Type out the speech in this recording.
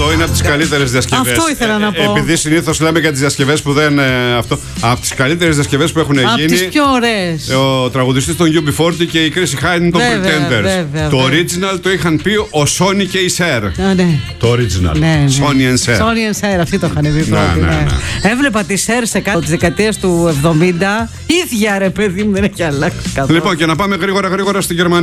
Αυτό είναι από τις καλύτερες διασκευές. Αυτό ήθελα να πω. Επειδή συνήθως λέμε για τις διασκευές που δεν. Από τις καλύτερες διασκευές που έχουν γίνει. Από τις πιο ωραίες. Ο τραγουδιστής των UB40 και η Chrissy Hynde των Pretenders. Βέβαια, το original το είχαν πει ο Sonny και η Cher. Ναι. Το original. Ναι. Sonny and Cher. Sonny and Cher, αυτή το είχαν πει πρώτη. Ναι. Έβλεπα τη Cher σε κάτω τις δεκαετίες του 70. Ίδια ρε παιδί μου, δεν έχει αλλάξει καθόλου. Λοιπόν, και να πάμε γρήγορα στη Γερμανία.